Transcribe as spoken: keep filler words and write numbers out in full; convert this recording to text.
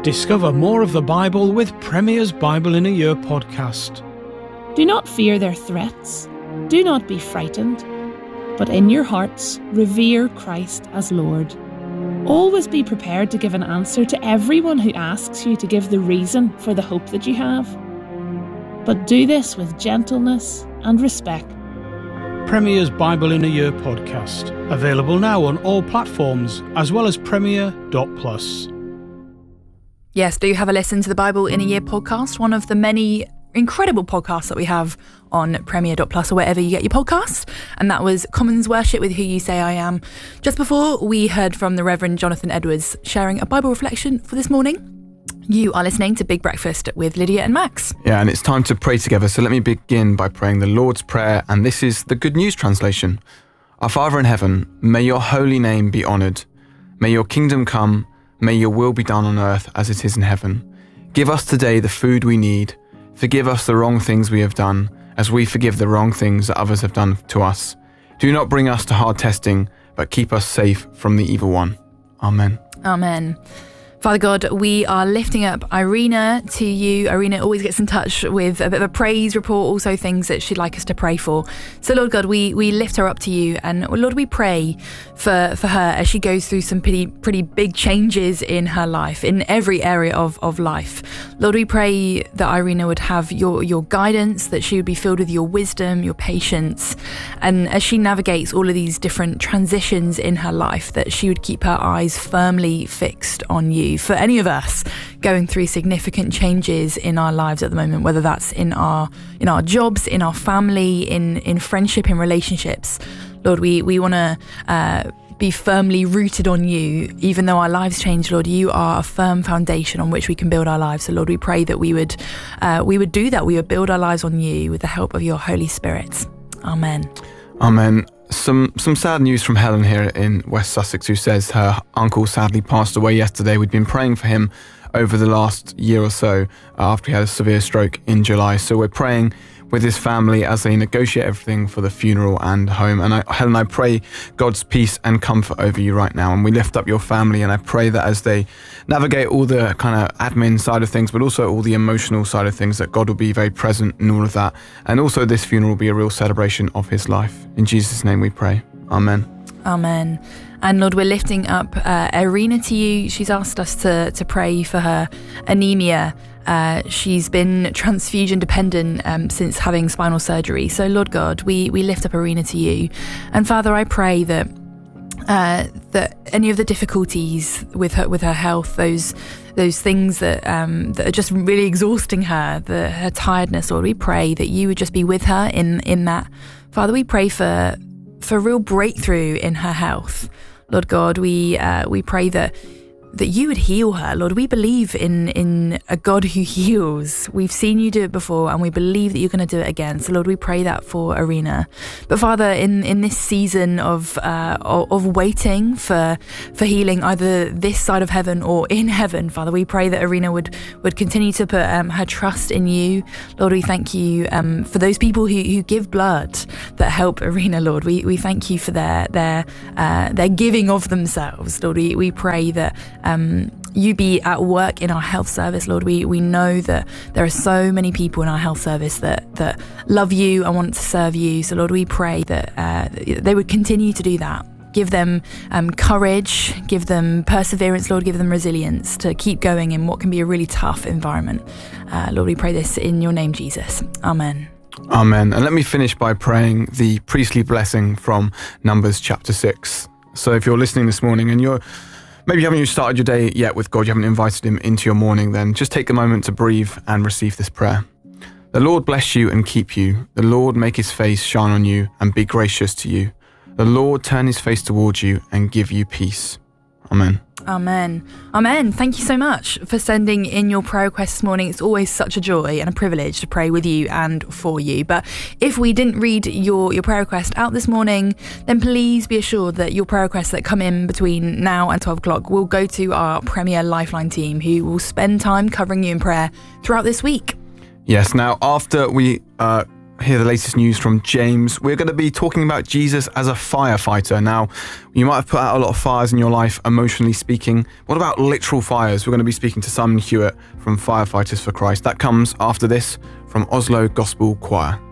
Discover more of the Bible with Premier's Bible in a Year podcast. Do not fear their threats. Do not be frightened. But in your hearts, revere Christ as Lord. Always be prepared to give an answer to everyone who asks you to give the reason for the hope that you have. But do this with gentleness and respect. Premier's Bible in a Year podcast. Available now on all platforms, as well as premier dot plus. Yes, do have a listen to the Bible in a Year podcast, one of the many incredible podcasts that we have on premier dot plus or wherever you get your podcasts. And that was Commons Worship with Who You Say I Am. Just before, we heard from the Reverend Jonathan Edwards sharing a Bible reflection for this morning. You are listening to Big Breakfast with Lydia and Max. Yeah, and it's time to pray together. So let me begin by praying the Lord's Prayer. And this is the Good News translation. Our Father in heaven, may your holy name be honoured. May your kingdom come. May your will be done on earth as it is in heaven. Give us today the food we need. Forgive us the wrong things we have done, as we forgive the wrong things that others have done to us. Do not bring us to hard testing, but keep us safe from the evil one. Amen. Amen. Father God, we are lifting up Irina to you. Irina always gets in touch with a bit of a praise report, also things that she'd like us to pray for. So Lord God, we we lift her up to you, and Lord, we pray for, for her as she goes through some pretty pretty big changes in her life, in every area of, of life. Lord, we pray that Irina would have your, your guidance, that she would be filled with your wisdom, your patience, and as she navigates all of these different transitions in her life, that she would keep her eyes firmly fixed on you. For any of us going through significant changes in our lives at the moment, whether that's in our in our jobs, in our family, in in friendship, in relationships, Lord, we we want to uh, be firmly rooted on you. Even though our lives change, Lord, you are a firm foundation on which we can build our lives. So Lord, we pray that we would uh, we would do that. We would build our lives on you with the help of your Holy Spirit. Amen. Amen. Some some sad news from Helen here in West Sussex, who says her uncle sadly passed away yesterday. We'd been praying for him over the last year or so after he had a severe stroke in July. So we're praying with his family as they negotiate everything for the funeral and home. And I, Helen, I pray God's peace and comfort over you right now. And we lift up your family, and I pray that as they navigate all the kind of admin side of things, but also all the emotional side of things, that God will be very present in all of that. And also this funeral will be a real celebration of his life. In Jesus' name we pray. Amen. Amen. And Lord, we're lifting up uh, Irina to you. She's asked us to, to pray for her anemia. Uh, she's been transfusion dependent um, since having spinal surgery. So Lord God, we, we lift up Irina to you. And Father, I pray that uh, that any of the difficulties with her with her health, those those things that um, that are just really exhausting her, the, her tiredness, Lord, we pray that you would just be with her in in that. Father, we pray for for real breakthrough in her health. Lord God, we uh, we pray that that you would heal her. Lord, we believe in in a God who heals. We've seen you do it before, and we believe that you're going to do it again. So Lord, we pray that for Irina. But Father, in in this season of uh, of waiting for for healing, either this side of heaven or in heaven, Father, we pray that Irina would would continue to put um, her trust in you. Lord, we thank you um, for those people who, who give blood that help Irina. Lord, we we thank you for their their uh, their giving of themselves. Lord, we we pray that Um, you be at work in our health service, Lord. We we know that there are so many people in our health service that that love you and want to serve you. So Lord, we pray that uh, they would continue to do that. Give them um, courage, give them perseverance, Lord, give them resilience to keep going in what can be a really tough environment. Uh, Lord, we pray this in your name, Jesus. Amen. Amen. And let me finish by praying the priestly blessing from Numbers chapter six. So if you're listening this morning and you're maybe you haven't started your day yet with God, you haven't invited him into your morning, then just take a moment to breathe and receive this prayer. The Lord bless you and keep you. The Lord make his face shine on you and be gracious to you. The Lord turn his face towards you and give you peace. Amen. Amen. Amen. Thank you so much for sending in your prayer requests this morning. It's always such a joy and a privilege to pray with you and for you. But if we didn't read your, your prayer request out this morning, then please be assured that your prayer requests that come in between now and twelve o'clock will go to our Premier Lifeline team, who will spend time covering you in prayer throughout this week. Yes. Now, after we uh, hear the latest news from James. We're going to be talking about Jesus as a firefighter. Now, you might have put out a lot of fires in your life, emotionally speaking. What about literal fires? We're going to be speaking to Simon Hewitt from Firefighters for Christ. That comes after this from Oslo Gospel Choir.